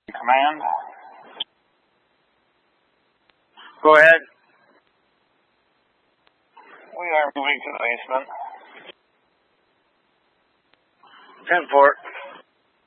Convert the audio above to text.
Command. Go ahead. We are moving to the basement. 10-4.